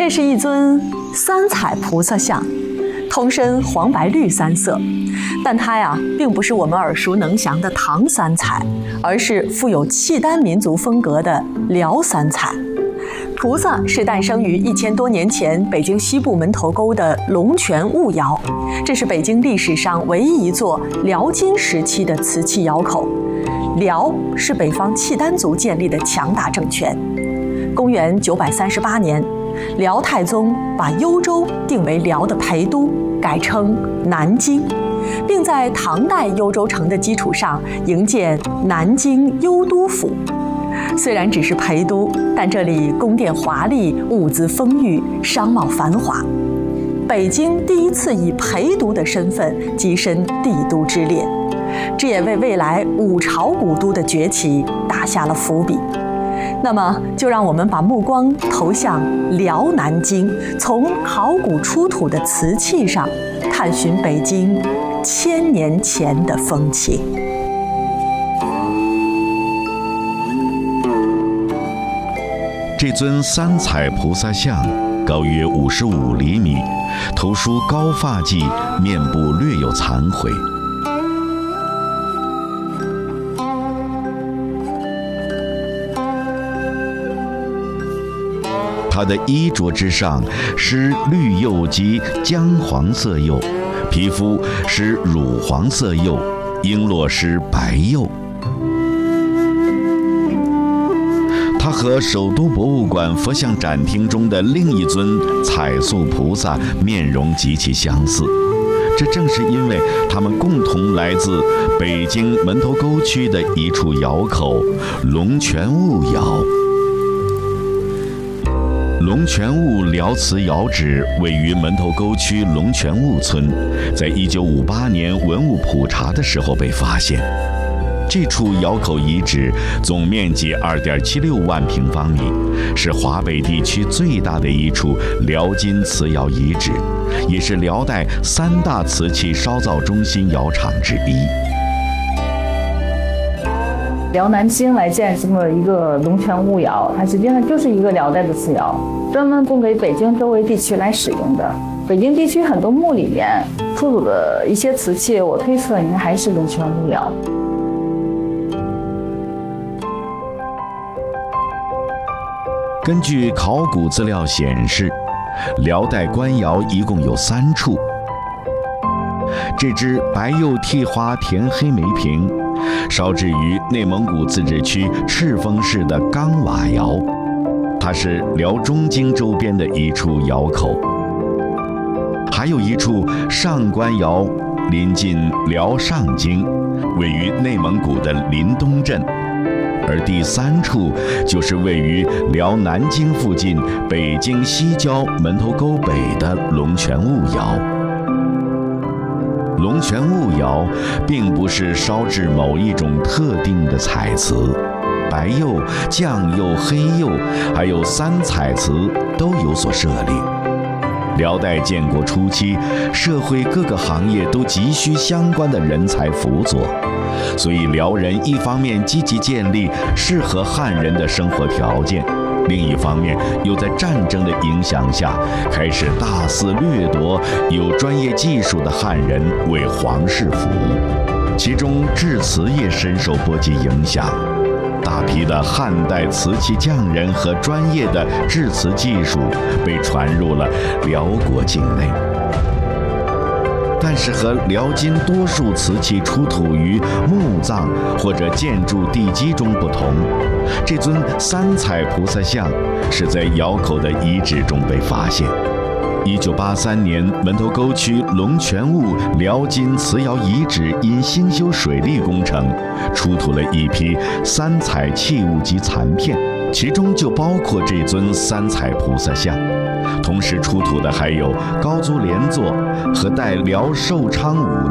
这是一尊三彩菩萨像，通身黄白绿三色，但它呀并不是我们耳熟能详的唐三彩，而是富有契丹民族风格的辽三彩。菩萨是诞生于1000多年前北京西部门头沟的龙泉雾窑，这是北京历史上唯一一座辽金时期的瓷器窑口。辽是北方契丹族建立的强大政权。公元938年，辽太宗把幽州定为辽的陪都，改称南京，并在唐代幽州城的基础上营建南京幽都府。虽然只是陪都，但这里宫殿华丽，物资丰裕，商贸繁华。北京第一次以陪都的身份跻身帝都之列，这也为未来五朝古都的崛起打下了伏笔。那么，就让我们把目光投向辽南京，从考古出土的瓷器上探寻北京1000年前的风情。 这尊三彩菩萨像高约55厘米，头梳高发髻，面部略有残毁。他的衣着之上是绿釉及姜黄色釉，皮肤是乳黄色釉，璎珞是白釉。它和首都博物馆佛像展厅中的另一尊彩塑菩萨面容极其相似，这正是因为他们共同来自北京门头沟区的一处窑口——龙泉雾窑。龙泉雾辽瓷窑址位于门头沟区龙泉雾村，在1958年文物普查的时候被发现。这处窑口遗址总面积2.76万平方米，是华北地区最大的一处辽金瓷窑遗址，也是辽代3大瓷器烧造中心窑厂之一。 辽南京来建这么一个龙泉雾窑，它实际上就是一个辽代的瓷窑，专门供给北京周围地区来使用的。北京地区很多墓里面出土的一些瓷器，我推测应该还是龙泉雾窑。 根据考古资料显示，辽代官窑一共有3处。这只白釉替花甜黑梅瓶，烧制于内蒙古自治区赤峰市的钢瓦窑，它是辽中京周边的一处窑口。还有一处上官窑，临近辽上京，位于内蒙古的临东镇。而第3处就是位于辽南京附近北京西郊门头沟北的龙泉雾窑。龙泉雾窑并不是烧制某一种特定的彩瓷，白釉、酱釉、黑釉，还有3彩瓷都有所涉猎。辽代建国初期，社会各个行业都急需相关的人才辅佐，所以辽人一方面积极建立适合汉人的生活条件，另一方面又在战争的影响下开始大肆掠夺有专业技术的汉人为皇室服务，其中制瓷业深受波及影响。大批的汉代瓷器匠人和专业的制瓷技术被传入了辽国境内。但是和辽金多数瓷器出土于墓葬或者建筑地基中不同，这尊3彩菩萨像是在窑口的遗址中被发现。1983年，门头沟区龙泉雾辽金瓷窑遗址因兴修水利工程，出土了一批3彩器物及残片，其中就包括这尊3彩菩萨像。同时出土的还有高足莲座和代辽寿昌5